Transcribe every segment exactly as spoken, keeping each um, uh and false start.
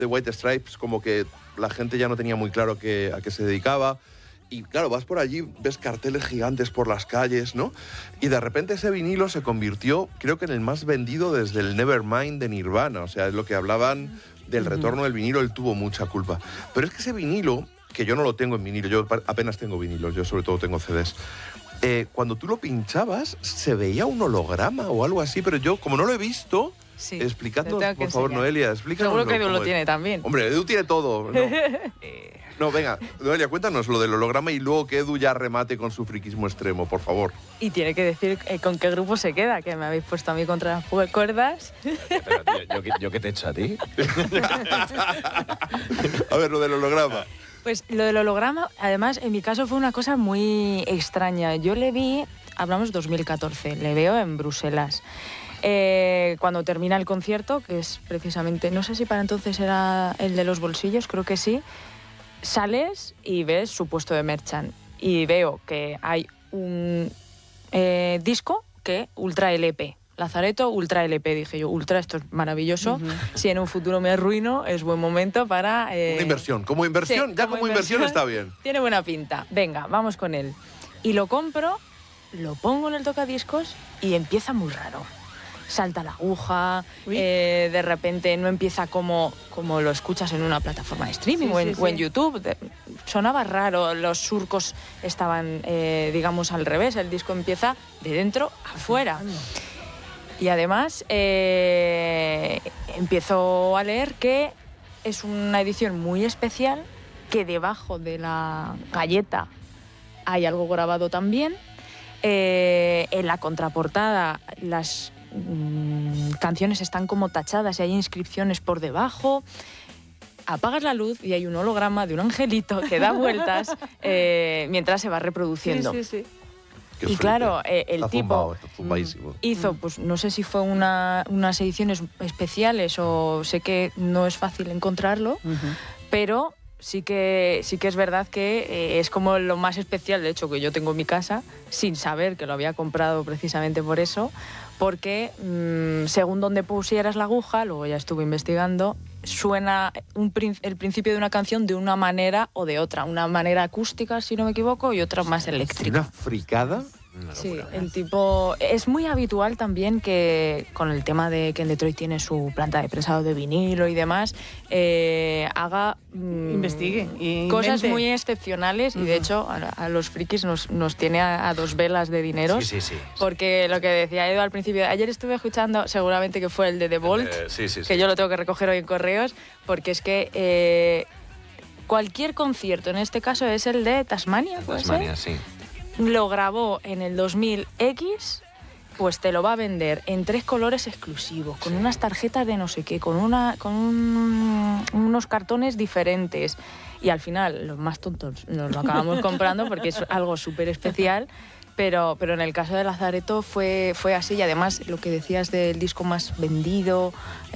The White Stripes, como que la gente ya no tenía muy claro qué, a qué se dedicaba. Y claro, vas por allí, ves carteles gigantes por las calles, ¿no? Y de repente ese vinilo se convirtió, creo que en el más vendido desde el Nevermind de Nirvana. O sea, es lo que hablaban del retorno del vinilo, él tuvo mucha culpa. Pero es que ese vinilo, que yo no lo tengo en vinilo, yo apenas tengo vinilos, yo sobre todo tengo C Ds. Eh, cuando tú lo pinchabas, se veía un holograma o algo así, pero yo, como no lo he visto... Sí, explicadnos, por enseñar. favor, Noelia, explícanos. Seguro que Edu lo tiene también. Hombre, Edu tiene todo. No, eh, no venga, Noelia, cuéntanos lo del holograma y luego que Edu ya remate con su friquismo extremo, por favor. Y tiene que decir eh, con qué grupo se queda, que me habéis puesto a mí contra las cuerdas. Pero, tío, ¿yo, yo qué te he hecho a ti? A ver, lo del holograma. Pues lo del holograma, además, en mi caso fue una cosa muy extraña. Yo le vi, hablamos dos mil catorce, le veo en Bruselas. Eh, cuando termina el concierto, que es precisamente, no sé si para entonces era el de los bolsillos, creo que sí, sales y ves su puesto de merchant. Y veo que hay un eh, disco que Ultra L P. Lazareto, Ultra L P, dije yo. Ultra, esto es maravilloso. Uh-huh. Si en un futuro me arruino, es buen momento para... Eh... Una inversión. Como inversión, sí, ya como, como inversión, inversión está bien. Tiene buena pinta. Venga, vamos con él. Y lo compro, lo pongo en el tocadiscos y empieza muy raro. Salta la aguja, eh, de repente no empieza como, como lo escuchas en una plataforma de streaming sí, o, en, sí, o en sí. YouTube. De, sonaba raro, los surcos estaban, eh, digamos, al revés. El disco empieza de dentro a afuera. Y además eh, empiezo a leer que es una edición muy especial, que debajo de la galleta hay algo grabado también. Eh, en la contraportada las mmm, canciones están como tachadas y hay inscripciones por debajo. Apagas la luz y hay un holograma de un angelito que da vueltas eh, mientras se va reproduciendo. Sí, sí, sí. Y claro, eh, el está tipo zumbado, está hizo, pues no sé si fue una, unas ediciones especiales o sé que no es fácil encontrarlo, uh-huh. pero sí que, sí que es verdad que eh, es como lo más especial, de hecho, que yo tengo en mi casa, sin saber que lo había comprado precisamente por eso, porque mmm, según donde pusieras la aguja, luego ya estuve investigando, suena un, el principio de una canción de una manera o de otra. Una manera acústica, si no me equivoco, y otra más eléctrica. ¿Una fricada? Sí, el tipo... Es muy habitual también que con el tema de que en Detroit tiene su planta de presado de vinilo y demás, eh, haga... Mmm, Investigue. Y cosas invente. muy excepcionales uh-huh. y de hecho a, a los frikis nos, nos tiene a, a dos velas de dineros. Sí, sí, sí. Porque lo que decía Edu al principio, ayer estuve escuchando, seguramente que fue el de The Vault, eh, sí, sí, que sí. yo lo tengo que recoger hoy en correos, porque es que... Eh, cualquier concierto, en este caso es el de Tasmania, ¿puede Tasmania, ser? sí. Lo grabó en el dos mil X, pues te lo va a vender en tres colores exclusivos, con unas tarjetas de no sé qué, con, una, con un, unos cartones diferentes. Y al final, los más tontos nos lo acabamos comprando porque es algo súper especial. Pero, pero en el caso de Lazareto fue, fue así. Y además, lo que decías del disco más vendido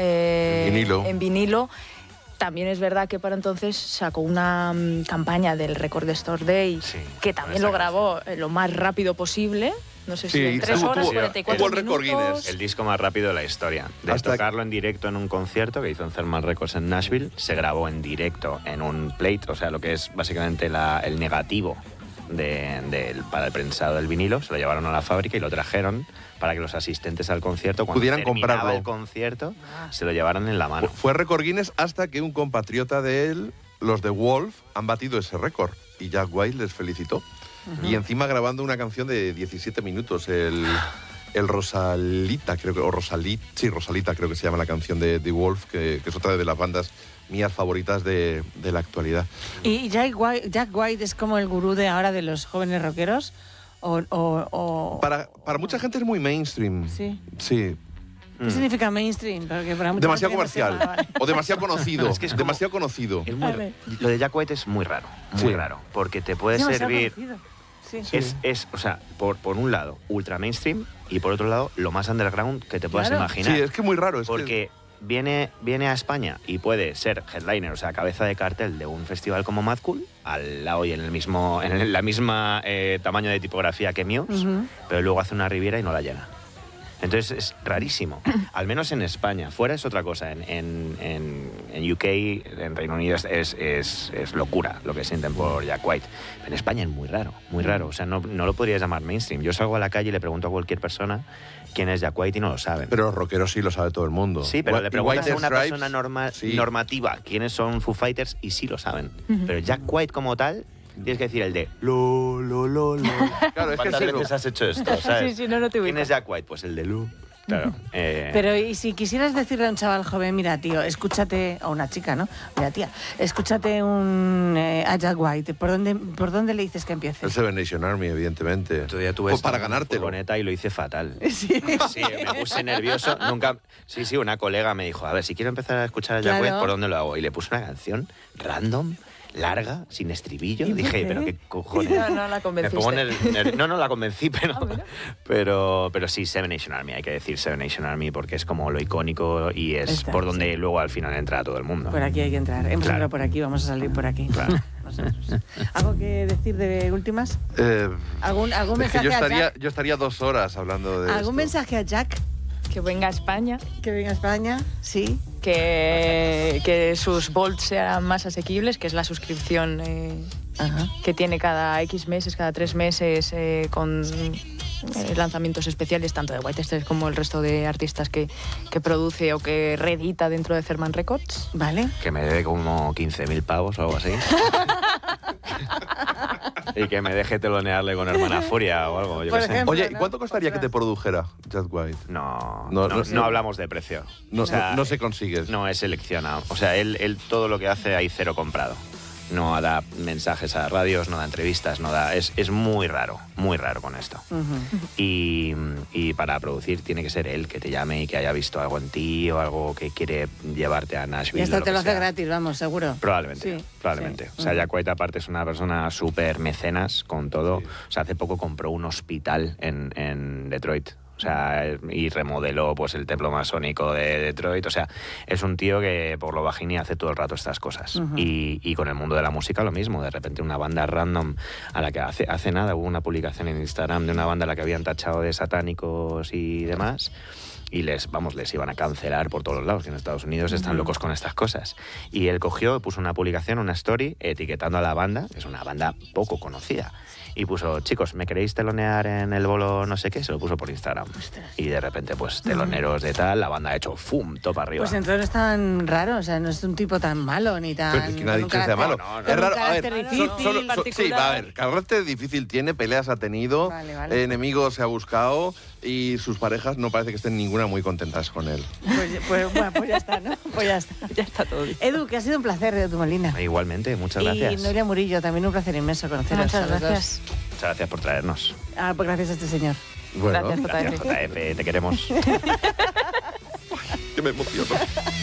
eh, en vinilo. En vinilo también es verdad que para entonces sacó una um, campaña del Record Store Day, sí, que también lo grabó eh, lo más rápido posible. No sé si sí, en tres tuvo, horas, tuvo, cuarenta y cuatro el minutos. Guinness. El disco más rápido de la historia. De Hasta tocarlo en directo en un concierto que hizo en Thermal Records en Nashville, se grabó en directo en un plate, o sea, lo que es básicamente la, el negativo de, de, para el prensado del vinilo. Se lo llevaron a la fábrica y lo trajeron para que los asistentes al concierto, cuando pudieran comprarlo. El concierto, se lo llevaran en la mano. Fue récord Guinness hasta que un compatriota de él, los de Wolf, han batido ese récord y Jack White les felicitó. Uh-huh. Y encima grabando una canción de diecisiete minutos, el, el Rosalita, creo que, o Rosalit, sí, Rosalita creo que se llama la canción de The Wolf, que, que es otra de las bandas mías favoritas de, de la actualidad. ¿Y Jack White, Jack White es como el gurú de ahora de los jóvenes rockeros? O, o, o, para, para mucha gente es muy mainstream. Sí. Sí. ¿Qué mm. significa mainstream? Porque para demasiado comercial. No vale. O demasiado conocido. Es que es como, demasiado conocido. Es muy, vale. Lo de Jack White es muy raro. Muy sí. raro. Porque te puede servir. Sí. Es, es, o sea, por, por un lado, ultra mainstream y por otro lado, lo más underground que te puedas claro. imaginar. Sí, es que muy raro. Es porque que... viene, viene a España y puede ser headliner, o sea, cabeza de cartel de un festival como Mad Cool, al lado y en el mismo, en la misma eh, tamaño de tipografía que Muse, uh-huh. pero luego hace una Riviera y no la llena. Entonces es rarísimo, al menos en España. Fuera es otra cosa. En, en, en, en U K, en Reino Unido, es, es, es, es locura lo que sienten por Jack White. En España es muy raro, muy raro. O sea, no, no lo podrías llamar mainstream. Yo salgo a la calle y le pregunto a cualquier persona quién es Jack White y no lo saben. Pero los rockeros sí lo sabe todo el mundo. Sí, pero White, le preguntas a una Stripes, persona norma, sí. normativa quiénes son Foo Fighters y sí lo saben. Uh-huh. Pero Jack White como tal, tienes que decir el de lo, lo, lo, lo. Claro, es que ¿Cuántas es veces has hecho esto, sabes? Sí, sí, no, no te ¿Quién ubico. es Jack White? Pues el de Lu. Claro. Eh, Pero y si quisieras decirle a un chaval joven, mira, tío, escúchate, o una chica, ¿no? Mira, tía, escúchate un eh, a Jack White, ¿por dónde, ¿por dónde le dices que empiece? El Seven Nation Army, evidentemente. Otro día tuve Pues esta para ganártelo. furgoneta y lo hice fatal. Sí. Sí, me puse nervioso. Nunca. Sí, sí, una colega me dijo, a ver, si quiero empezar a escuchar a Jack Claro. White, ¿por dónde lo hago? Y le puse una canción random, larga, sin estribillo. ¿Y por Dije, qué? pero qué cojones. No, no la Me convenciste. pongo ner- ner- no, no la convencí, pero, Ah, mira. pero, pero sí, Seven Nation Army, hay que decir Seven Nation Army porque es como lo icónico y es Está, por donde sí. luego al final entra todo el mundo. Por aquí hay que entrar. Hemos Claro. entrado por aquí, vamos a salir por aquí. Claro. Nosotros. ¿Algo que decir de últimas? Eh, ¿Algún, algún es que mensaje yo a estaría, Jack? yo estaría dos horas hablando de ¿Algún esto. mensaje a Jack Que venga a España, que venga a España? Sí. que, que sus Volts sean más asequibles, que es la suscripción eh, Ajá. que tiene cada X meses, cada tres meses, eh, con eh, lanzamientos especiales, tanto de White Stripes como el resto de artistas que, que produce o que reedita dentro de Cerman Records. Vale. Que me dé como quince mil pavos o algo así. Y que me deje telonearle con Hermana Furia o algo, yo Por qué sé. ejemplo. Oye, ¿y ¿no? cuánto costaría que te produjera Jack White? No, No, no, no no, sé. hablamos de precio. No, O sea, no, no se consigue. No, es seleccionado. O sea, él, él todo lo que hace hay cero comprado. No da mensajes a radios, no da entrevistas, no da... Es, es muy raro, muy raro con esto. Ujú. Y, y para producir tiene que ser él que te llame y que haya visto algo en ti o algo que quiere llevarte a Nashville. Y hasta o te que lo hace sea. gratis, vamos, seguro. Probablemente, Sí, probablemente. sí. O sea, Ujú. Jack White aparte es una persona súper mecenas con todo. O sea, hace poco compró un hospital en, en Detroit. O sea, y remodeló pues el templo masónico de Detroit. O sea, es un tío que por lo bajini hace todo el rato estas cosas. Ujú. y, y con el mundo de la música lo mismo. De repente una banda random a la que hace, hace nada hubo una publicación en Instagram de una banda a la que habían tachado de satánicos y demás. Y les, vamos, les iban a cancelar por todos los lados, que en Estados Unidos están locos con estas cosas. Y él cogió, puso una publicación, una story, etiquetando a la banda, que es una banda poco conocida. Y puso, chicos, ¿me queréis telonear en el bolo no sé qué? Se lo puso por Instagram. Y de repente, pues, teloneros de tal, la banda ha hecho ¡fum! Topa arriba. Pues entonces no es tan raro, o sea, no es un tipo tan malo ni tan... Pero es que nadie con dice un que sea malo. no, no, con Es un raro, a ver, carácter solo- difícil. solo- so- sí, particular. va a ver, carácter difícil tiene, peleas ha tenido, Vale, vale. eh, enemigos se ha buscado y sus parejas no parece que estén ninguna muy contentas con él. Pues, pues, bueno, pues ya está, ¿no? Pues ya está. Ya está todo dicho. Edu, que ha sido un placer de tu Molina. Igualmente, muchas gracias. Y Noelia Murillo, también un placer inmenso conoceros. Muchas a los gracias. Muchas gracias por traernos. dos. Ah, pues gracias a este señor. Bueno, Gracias, J Gracias, F. J F, te queremos. que me emociono.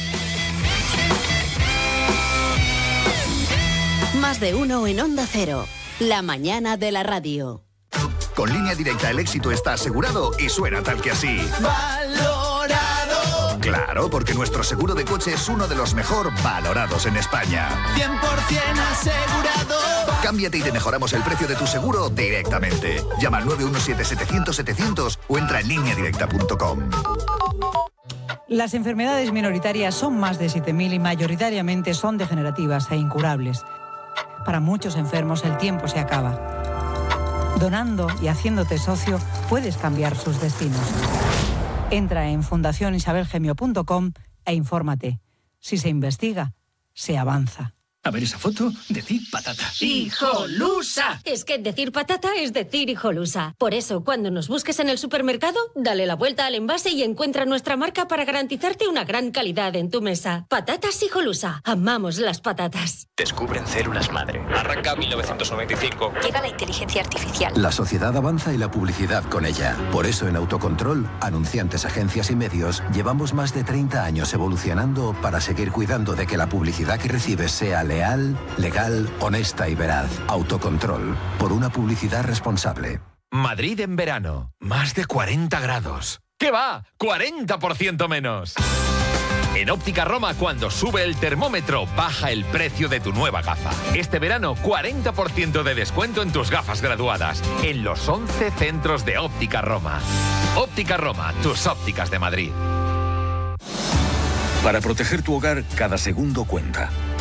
Más de uno en Onda Cero. La mañana de la radio. Con Línea Directa el éxito está asegurado y suena tal que así. ¡Valorado! Claro, porque nuestro seguro de coche es uno de los mejor valorados en España. cien por ciento asegurado. Cámbiate y te mejoramos el precio de tu seguro directamente. Llama al nueve uno siete setecientos setecientos o entra en línea directa punto com. Las enfermedades minoritarias son más de siete mil y mayoritariamente son degenerativas e incurables. Para muchos enfermos el tiempo se acaba. Donando y haciéndote socio puedes cambiar sus destinos. Entra en fundación isabel gemio punto com e infórmate. Si se investiga, se avanza. A ver esa foto, decid patata. ¡Hijolusa! Es que decir patata es decir hijolusa. Por eso, cuando nos busques en el supermercado, dale la vuelta al envase y encuentra nuestra marca para garantizarte una gran calidad en tu mesa. Patatas hijolusa. Amamos las patatas. Descubren células madre. Arranca mil novecientos noventa y cinco. Llega la inteligencia artificial. La sociedad avanza y la publicidad con ella. Por eso en Autocontrol, anunciantes, agencias y medios, llevamos más de treinta años evolucionando para seguir cuidando de que la publicidad que recibes sea leal, legal, honesta y veraz. Autocontrol, por una publicidad responsable. Madrid en verano, más de cuarenta grados. ¿Qué va? ¡cuarenta por ciento menos! En Óptica Roma, cuando sube el termómetro, baja el precio de tu nueva gafa. Este verano, cuarenta por ciento de descuento en tus gafas graduadas. En los once centros de Óptica Roma. Óptica Roma, tus ópticas de Madrid. Para proteger tu hogar, cada segundo cuenta.